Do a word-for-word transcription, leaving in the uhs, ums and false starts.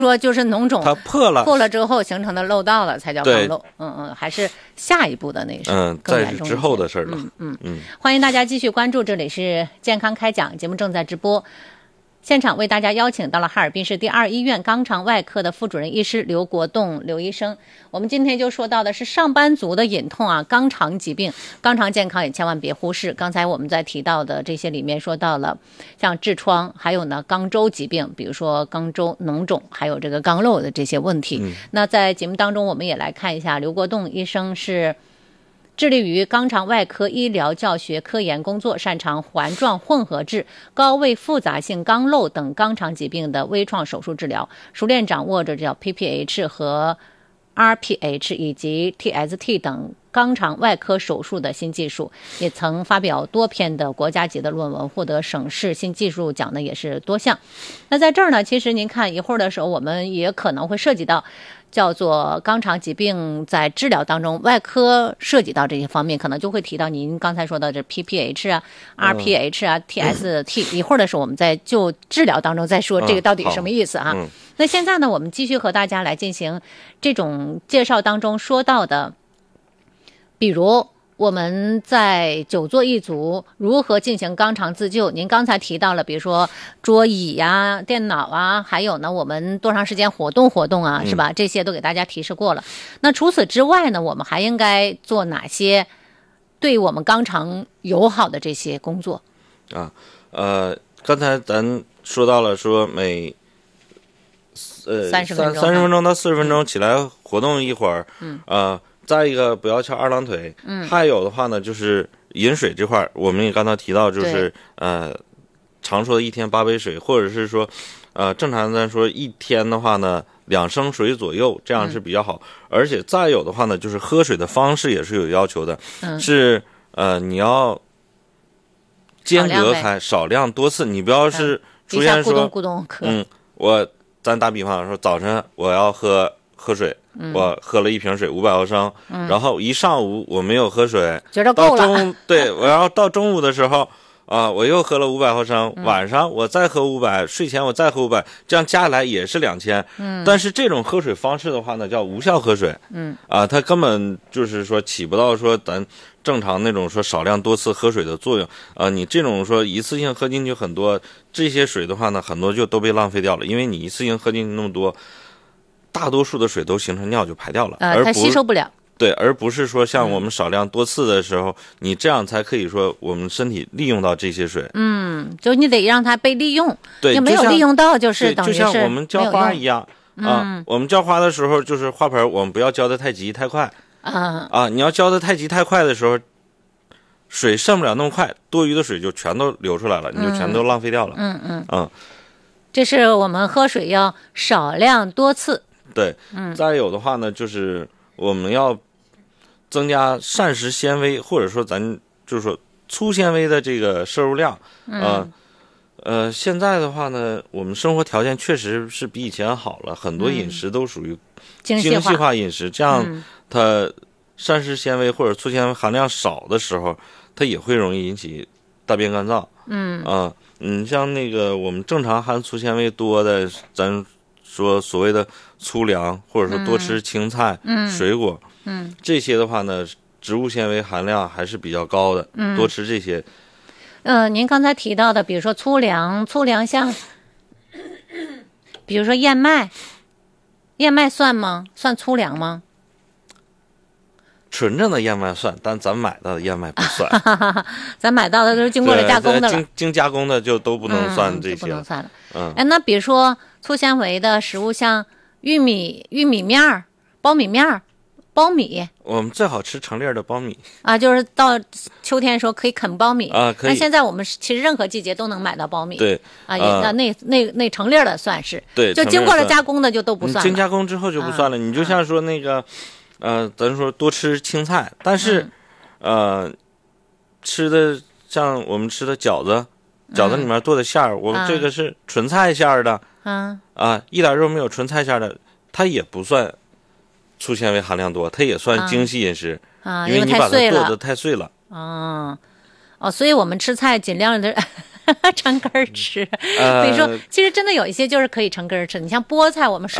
说就是脓肿它破了， 破了之后形成的漏道了才叫肛瘘。嗯嗯，还是下一步的那是嗯， 更严重再是之后的事儿了。 嗯嗯嗯， 欢迎大家继续关注，这里是健康开讲节目正在直播。现场为大家邀请到了哈尔滨市第二医院肛肠外科的副主任医师刘国栋刘医生。我们今天就说到的是上班族的隐痛啊，肛肠疾病，肛肠健康也千万别忽视。刚才我们在提到的这些里面说到了像痔疮，还有呢肛周疾病，比如说肛周脓肿，还有这个肛瘘的这些问题。嗯、那在节目当中我们也来看一下，刘国栋医生是致力于肛肠外科医疗教学科研工作，擅长环状混合痔、高位复杂性肛瘘等肛肠疾病的微创手术治疗，熟练掌握着叫 P P H 和 R P H 以及 T S T 等肛肠外科手术的新技术，也曾发表多篇的国家级的论文，获得省市新技术奖呢也是多项。那在这儿呢，其实您看一会儿的时候，我们也可能会涉及到叫做肛肠疾病在治疗当中，外科涉及到这些方面，可能就会提到您刚才说的这 P P H 啊、R P H 啊、T S T。一会儿的时候，我们在就治疗当中再说这个到底什么意思哈。那现在呢，我们继续和大家来进行这种介绍当中说到的，比如我们在久坐一族如何进行肛肠自救。您刚才提到了比如说桌椅呀、电脑啊，还有呢我们多长时间活动活动啊，是吧？这些都给大家提示过了。那除此之外呢，我们还应该做哪些对我们肛肠友好的这些工作啊？呃刚才咱说到了说每呃三十分钟三十分钟到四十分钟起来活动一会儿。 嗯呃再一个不要翘二郎腿。嗯，还有的话呢，就是饮水这块，我们也刚才提到，就是呃，常说的一天八杯水，或者是说，呃，正常咱说一天的话呢，两升水左右，这样是比较好。嗯、而且再有的话呢，就是喝水的方式也是有要求的，嗯、是呃，你要间隔开，少量多次，你不要是出现说， 咕咚咕咚咳嗯，我咱打比方说，早晨我要喝。喝水，我喝了一瓶水五百毫升，嗯，然后一上午我没有喝水， 觉得够了。 到中午，对，我然后到中午的时候，啊、呃，我又喝了五百毫升，嗯、晚上我再喝五百，睡前我再喝五百，这样加起来也是两千。嗯，但是这种喝水方式的话呢，叫无效喝水。嗯，啊、呃，它根本就是说起不到说咱正常那种说少量多次喝水的作用。啊、呃，你这种说一次性喝进去很多，这些水的话呢，很多就都被浪费掉了，因为你一次性喝进去那么多。大多数的水都形成尿就排掉了， 呃，它吸收不了。 对，而不是说像我们少量多次的时候，嗯、你这样才可以说我们身体利用到这些水。 嗯，就你得让它被利用。 对， 你没有利用到，就是等于是就像我们浇花一样啊、嗯。我们浇花的时候，就是花盆，我们不要浇得太急太快。啊啊！你要浇得太急太快的时候，水渗不了那么快，多余的水就全都流出来了，你就全都浪费掉了。 嗯嗯嗯， 这是我们喝水要少量多次。 对，嗯，再有的话呢，就是我们要增加膳食纤维，或者说咱就是说粗纤维的这个摄入量。嗯、呃，呃，现在的话呢，我们生活条件确实是比以前好了，很多饮食都属于精细化饮食，嗯、这样它膳食纤维或者粗纤维含量少的时候，它也会容易引起大便干燥。嗯啊、呃，嗯，像那个我们正常含粗纤维多的，咱说所谓的粗粮，或者说多吃青菜、嗯、水果，嗯，这些的话呢，植物纤维含量还是比较高的，嗯，多吃这些。 呃，您刚才提到的，比如说粗粮，粗粮像，比如说燕麦，燕麦算吗？算粗粮吗？ 纯正的燕麦算，但咱买到的燕麦不算。 咱买到的都是经过了加工的了， 经经加工的就都不能算这些， 嗯、不能算了。 嗯， 哎，那比如说粗纤维的食物，像玉米、玉米面儿、苞米面儿、苞米， 我们最好吃成粒的苞米啊，就是到秋天的时候可以啃苞米啊，可以。 那现在我们其实任何季节都能买到苞米， 对啊，也那那那那成粒的算是， 对， 就经过了加工的就都不算了， 经加工之后就不算了。 啊、 你就像说那个。呃，咱说多吃青菜，但是，嗯、呃，吃的像我们吃的饺子，饺子里面剁的馅儿，嗯、我们这个是纯菜馅儿的，嗯啊，一点肉没有，纯菜馅儿的，它也不算粗纤维含量多，它也算精细饮食啊， 因为你把它剁得太碎了。 哦，哦，所以我们吃菜尽量的成根儿吃。 呃所以说，其实真的有一些就是可以成根儿吃。你像菠菜，我们